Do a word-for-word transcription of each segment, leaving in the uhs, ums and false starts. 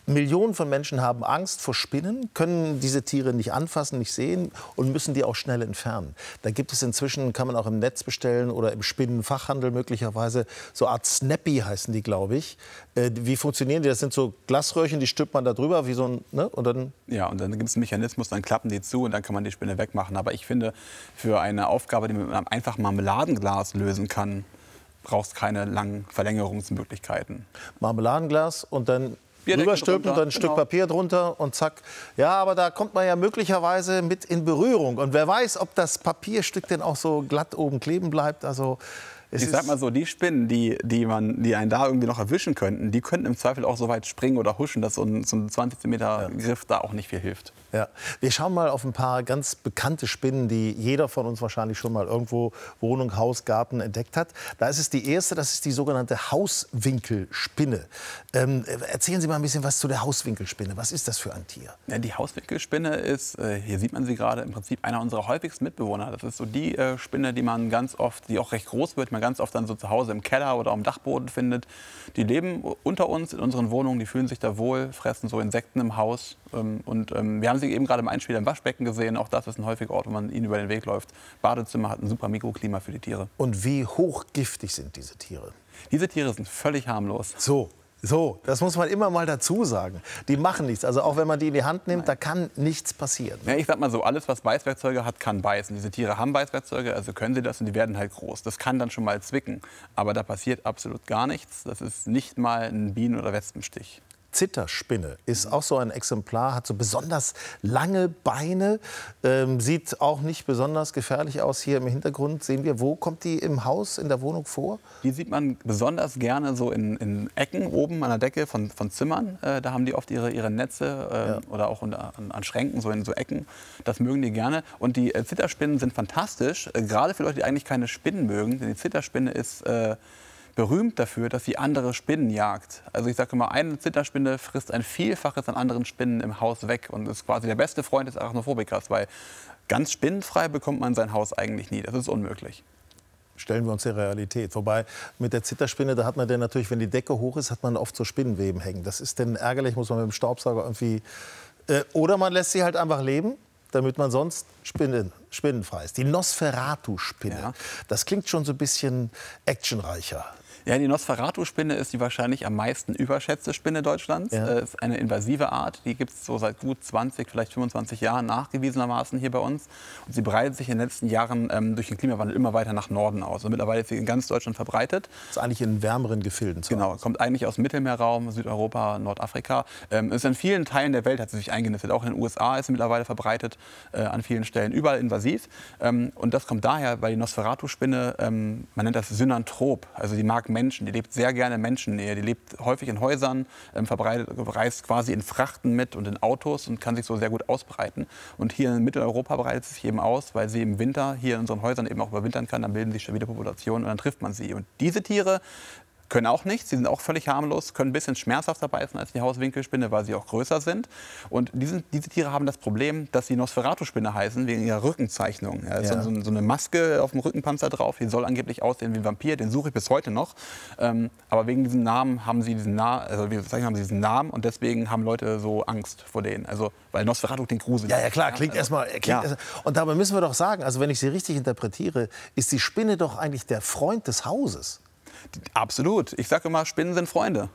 Millionen von Menschen haben Angst vor Spinnen, können diese Tiere nicht anfassen, nicht sehen und müssen die auch schnell entfernen. Da gibt es inzwischen, kann man auch im Netz bestellen oder im Spinnenfachhandel möglicherweise, so Art Snappy heißen die, glaube ich. Äh, wie funktionieren die? Das sind so Glasröhrchen, die stülpt man da drüber, wie so ein, ne? Und dann ja, und dann gibt es einen Mechanismus, dann klappen die zu und dann kann man die Spinne wegmachen. Aber ich finde, für eine Aufgabe, die man mit einem einfachen Marmeladenglas lösen kann, braucht es keine langen Verlängerungsmöglichkeiten. Marmeladenglas und dann Bierdeckel rüberstülpen, drunter, dann ein Stück genau. Papier drunter und zack. Ja, aber da kommt man ja möglicherweise mit in Berührung. Und wer weiß, ob das Papierstück denn auch so glatt oben kleben bleibt. Also es Ich sag mal so, die Spinnen, die, die, man, die einen da irgendwie noch erwischen könnten, die könnten im Zweifel auch so weit springen oder huschen, dass so ein, so ein zwanzig Zentimeter Griff da auch nicht viel hilft. Ja. Wir schauen mal auf ein paar ganz bekannte Spinnen, die jeder von uns wahrscheinlich schon mal irgendwo Wohnung, Haus, Garten entdeckt hat. Da ist es die erste, das ist die sogenannte Hauswinkelspinne. Ähm, erzählen Sie mal ein bisschen was zu der Hauswinkelspinne. Was ist das für ein Tier? Ja, die Hauswinkelspinne ist, äh, hier sieht man sie gerade, im Prinzip einer unserer häufigsten Mitbewohner. Das ist so die äh, Spinne, die man ganz oft, die auch recht groß wird, man ganz oft dann so zu Hause im Keller oder am Dachboden findet. Die leben unter uns in unseren Wohnungen, die fühlen sich da wohl, fressen so Insekten im Haus. Ähm, und ähm, wir haben sie eben gerade im Einspieler im Waschbecken gesehen. Auch das ist ein häufiger Ort, wo man ihnen über den Weg läuft. Badezimmer hat ein super Mikroklima für die Tiere. Und wie hochgiftig sind diese Tiere? Diese Tiere sind völlig harmlos. So. So, das muss man immer mal dazu sagen. Die machen nichts. Also auch wenn man die in die Hand nimmt, da kann nichts passieren. Ja, ich sag mal so, alles, was Beißwerkzeuge hat, kann beißen. Diese Tiere haben Beißwerkzeuge, also können sie das und die werden halt groß. Das kann dann schon mal zwicken. Aber da passiert absolut gar nichts. Das ist nicht mal ein Bienen- oder Wespenstich. Zitterspinne ist auch so ein Exemplar, hat so besonders lange Beine, ähm, sieht auch nicht besonders gefährlich aus. Hier im Hintergrund sehen wir, wo kommt die im Haus, in der Wohnung vor? Die sieht man besonders gerne so in, in Ecken oben an der Decke von, von Zimmern. Äh, da haben die oft ihre, ihre Netze äh, Ja. oder auch unter, an, an Schränken, so in so Ecken. Das mögen die gerne. Und die äh, Zitterspinnen sind fantastisch, äh, gerade für Leute, die eigentlich keine Spinnen mögen. Denn die Zitterspinne ist äh, berühmt dafür, dass sie andere Spinnen jagt. Also ich sage mal, eine Zitterspinne frisst ein Vielfaches an anderen Spinnen im Haus weg und ist quasi der beste Freund des Arachnophobikers, weil ganz spinnenfrei bekommt man sein Haus eigentlich nie. Das ist unmöglich. Stellen wir uns der Realität. Wobei mit der Zitterspinne, da hat man dann natürlich, wenn die Decke hoch ist, hat man oft so Spinnenweben hängen. Das ist dann ärgerlich, muss man mit dem Staubsauger irgendwie... Äh, oder man lässt sie halt einfach leben, damit man sonst Spinnen, spinnenfrei ist. Die Nosferatu-Spinne, Ja. das klingt schon so ein bisschen actionreicher. Ja, die Nosferatu-Spinne ist die wahrscheinlich am meisten überschätzte Spinne Deutschlands. Ja. Es ist eine invasive Art, die gibt es so seit gut zwanzig, vielleicht fünfundzwanzig Jahren nachgewiesenermaßen hier bei uns. Und sie breitet sich in den letzten Jahren ähm, durch den Klimawandel immer weiter nach Norden aus. Und mittlerweile ist sie in ganz Deutschland verbreitet. Das ist eigentlich in wärmeren Gefilden zu Genau, Hause. kommt eigentlich aus dem Mittelmeerraum, Südeuropa, Nordafrika. Ähm, ist in vielen Teilen der Welt hat sie sich eingenistet. Auch in den U S A ist sie mittlerweile verbreitet, äh, an vielen Stellen, überall invasiv. Ähm, und das kommt daher, weil die Nosferatu-Spinne, ähm, man nennt das Synanthrop, also die mag Menschen, die lebt sehr gerne in Menschennähe, die lebt häufig in Häusern, ähm, verbreitet, reist quasi in Frachten mit und in Autos und kann sich so sehr gut ausbreiten. Und hier in Mitteleuropa breitet sie sich eben aus, weil sie im Winter hier in unseren Häusern eben auch überwintern kann, dann bilden sich stabile Populationen und dann trifft man sie. Und diese Tiere können auch nichts, sie sind auch völlig harmlos, können ein bisschen schmerzhafter beißen als die Hauswinkelspinne, weil sie auch größer sind. Und diese, diese Tiere haben das Problem, dass sie Nosferatu-Spinne heißen, wegen ihrer Rückenzeichnung. Ja, Ja. so, so eine Maske auf dem Rückenpanzer drauf, die soll angeblich aussehen wie ein Vampir, den suche ich bis heute noch. Ähm, aber wegen diesem Namen haben sie diesen, Na also, wie sagen, haben sie diesen Namen und deswegen haben Leute so Angst vor denen. Also, weil Nosferatu klingt gruselig. Ja, ja, klar, klingt also, erstmal. Klingt ja. erst und dabei müssen wir doch sagen, also wenn ich Sie richtig interpretiere, ist die Spinne doch eigentlich der Freund des Hauses. Absolut. Ich sage immer, Spinnen sind Freunde.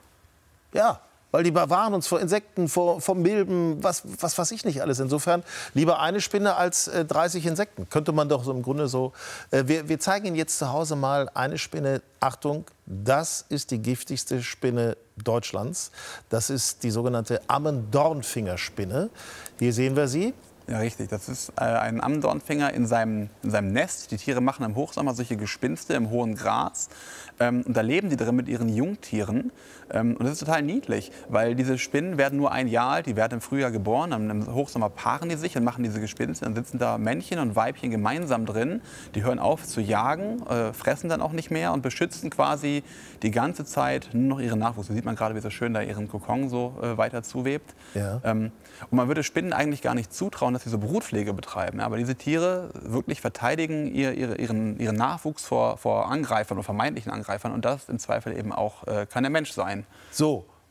Ja, weil die bewahren uns vor Insekten, vor, vor Milben, was, was weiß ich nicht alles. Insofern lieber eine Spinne als äh, dreißig Insekten. Könnte man doch so im Grunde so. Äh, wir, wir zeigen Ihnen jetzt zu Hause mal eine Spinne. Achtung, das ist die giftigste Spinne Deutschlands. Das ist die sogenannte Ammendornfingerspinne. Hier sehen wir sie. Ja, richtig. Das ist äh, ein Ammendornfinger in seinem, in seinem Nest. Die Tiere machen im Hochsommer solche Gespinste im hohen Gras. Ähm, und da leben die drin mit ihren Jungtieren. Ähm, und das ist total niedlich, weil diese Spinnen werden nur ein Jahr alt. Die werden im Frühjahr geboren. Dann im Hochsommer paaren die sich und machen diese Gespinste. Dann sitzen da Männchen und Weibchen gemeinsam drin. Die hören auf zu jagen, äh, fressen dann auch nicht mehr und beschützen quasi die ganze Zeit nur noch ihren Nachwuchs. Da sieht man gerade, wie so schön da ihren Kokon so äh, weiter zuwebt. Ja. Ähm, und man würde Spinnen eigentlich gar nicht zutrauen, dass sie so Brutpflege betreiben. Ja, aber diese Tiere wirklich verteidigen ihr, ihre, ihren, ihren Nachwuchs vor, vor Angreifern oder vermeintlichen Angreifern. Und das im Zweifel eben auch äh, kann der Mensch sein. So,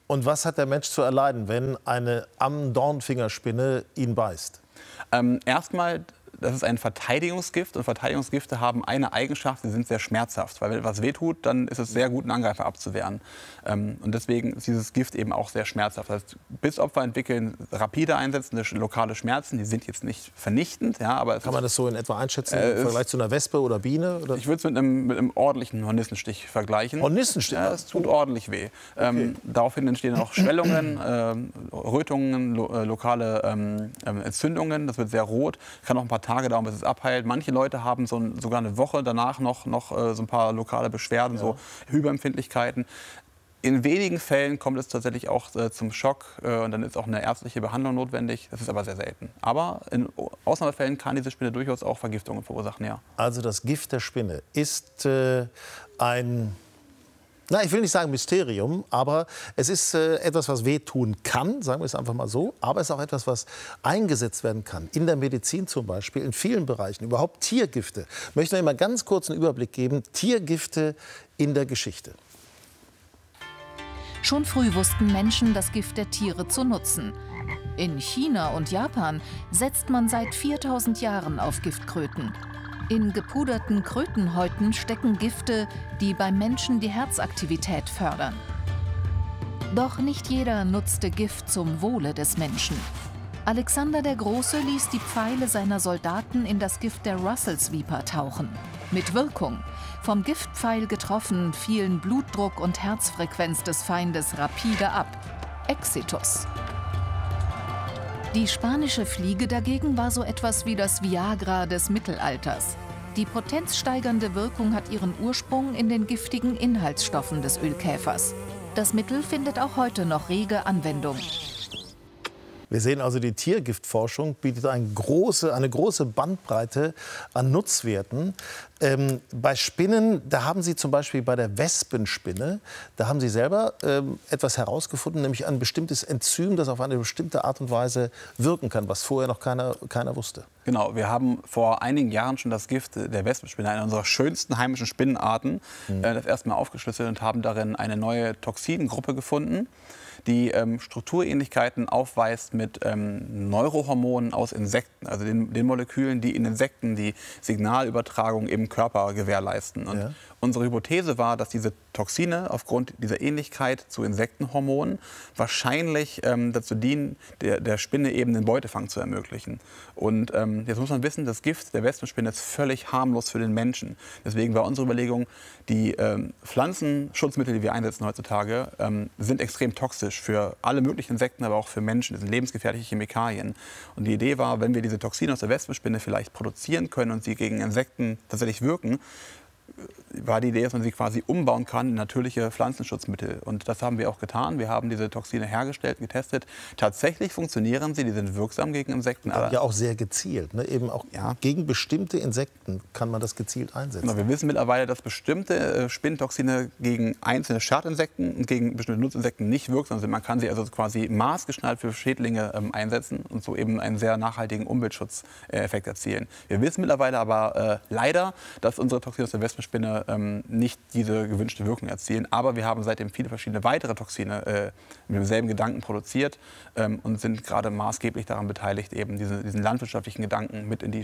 Und was hat der Mensch zu erleiden, wenn eine Am-Dornfingerspinne ihn beißt? Ähm, erstmal, das ist ein Verteidigungsgift und Verteidigungsgifte haben eine Eigenschaft, sie sind sehr schmerzhaft. Weil wenn etwas wehtut, dann ist es sehr gut, einen Angreifer abzuwehren. Ähm, und deswegen ist dieses Gift eben auch sehr schmerzhaft. Das heißt, Bissopfer entwickeln rapide einsetzende lokale Schmerzen, die sind jetzt nicht vernichtend. Ja, aber Kann man das so in etwa einschätzen, äh, im Vergleich zu einer Wespe oder Biene? Oder? Ich würde es mit einem, mit einem ordentlichen Hornissenstich vergleichen. Hornissenstich? Ja, es tut ordentlich weh. Okay. Ähm, daraufhin entstehen dann auch Schwellungen, ähm, Rötungen, lo äh, lokale ähm, Entzündungen. Das wird sehr rot, kann auch ein paar Tage dauern, bis es abheilt. Manche Leute haben so ein, sogar eine Woche danach noch, noch äh, so ein paar lokale Beschwerden, ja. so Hyperempfindlichkeiten. In wenigen Fällen kommt es tatsächlich auch äh, zum Schock äh, und dann ist auch eine ärztliche Behandlung notwendig. Das ist aber sehr selten. Aber in Ausnahmefällen kann diese Spinne durchaus auch Vergiftungen verursachen, ja. Also das Gift der Spinne ist äh, ein... Na, ich will nicht sagen Mysterium, aber es ist äh, etwas, was wehtun kann, sagen wir es einfach mal so. Aber es ist auch etwas, was eingesetzt werden kann. In der Medizin zum Beispiel, in vielen Bereichen. Überhaupt Tiergifte. Ich möchte Ihnen mal ganz kurz einen Überblick geben. Tiergifte in der Geschichte. Schon früh wussten Menschen, das Gift der Tiere zu nutzen. In China und Japan setzt man seit viertausend Jahren auf Giftkröten. In gepuderten Krötenhäuten stecken Gifte, die beim Menschen die Herzaktivität fördern. Doch nicht jeder nutzte Gift zum Wohle des Menschen. Alexander der Große ließ die Pfeile seiner Soldaten in das Gift der Russelsviper tauchen. Mit Wirkung. Vom Giftpfeil getroffen, fielen Blutdruck und Herzfrequenz des Feindes rapide ab. Exitus. Die spanische Fliege dagegen war so etwas wie das Viagra des Mittelalters. Die potenzsteigernde Wirkung hat ihren Ursprung in den giftigen Inhaltsstoffen des Ölkäfers. Das Mittel findet auch heute noch rege Anwendung. Wir sehen also, die Tiergiftforschung bietet eine große, eine große Bandbreite an Nutzwerten. Ähm, bei Spinnen, da haben Sie zum Beispiel bei der Wespenspinne, da haben Sie selber ähm, etwas herausgefunden, nämlich ein bestimmtes Enzym, das auf eine bestimmte Art und Weise wirken kann, was vorher noch keiner, keiner wusste. Genau, wir haben vor einigen Jahren schon das Gift der Wespenspinne, einer unserer schönsten heimischen Spinnenarten, mhm. äh, das erste Mal aufgeschlüsselt und haben darin eine neue Toxingruppe gefunden, die ähm, Strukturähnlichkeiten aufweist mit ähm, Neurohormonen aus Insekten, also den, den Molekülen, die in Insekten die Signalübertragung im Körper gewährleisten. Und ja. unsere Hypothese war, dass diese Toxine aufgrund dieser Ähnlichkeit zu Insektenhormonen wahrscheinlich ähm, dazu dienen, der, der Spinne eben den Beutefang zu ermöglichen. Und ähm, jetzt muss man wissen, das Gift der Wespenspinne ist völlig harmlos für den Menschen. Deswegen war unsere Überlegung, die ähm, Pflanzenschutzmittel, die wir einsetzen heutzutage, ähm, sind extrem toxisch für alle möglichen Insekten, aber auch für Menschen. Das sind lebensgefährliche Chemikalien. Und die Idee war, wenn wir diese Toxine aus der Wespenspinne vielleicht produzieren können und sie gegen Insekten tatsächlich wirken, war die Idee, dass man sie quasi umbauen kann in natürliche Pflanzenschutzmittel. Und das haben wir auch getan. Wir haben diese Toxine hergestellt, getestet. Tatsächlich funktionieren sie, die sind wirksam gegen Insekten. Aber ja auch sehr gezielt. Ne? Eben auch ja. gegen bestimmte Insekten kann man das gezielt einsetzen. Genau, wir wissen mittlerweile, dass bestimmte äh, Spinnentoxine gegen einzelne Schadinsekten und gegen bestimmte Nutzinsekten nicht wirksam sind. Man kann sie also quasi maßgeschneidert für Schädlinge ähm, einsetzen und so eben einen sehr nachhaltigen Umweltschutzeffekt erzielen. Wir wissen mittlerweile aber äh, leider, dass unsere Toxine aus der Wespenspinne ähm, nicht diese gewünschte Wirkung erzielen. Aber wir haben seitdem viele verschiedene weitere Toxine äh, mit demselben Gedanken produziert ähm, und sind gerade maßgeblich daran beteiligt, eben diese, diesen landwirtschaftlichen Gedanken mit in die